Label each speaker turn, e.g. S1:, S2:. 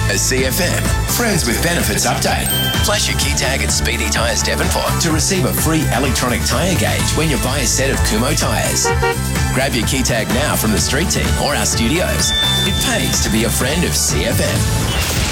S1: A CFM Friends with Benefits update. Flash your key tag at Speedy Tyres Devonport to receive a free electronic tyre gauge when you buy a set of Kumho tyres. Grab your key tag now from the street team or our studios. It pays to be a friend of CFM.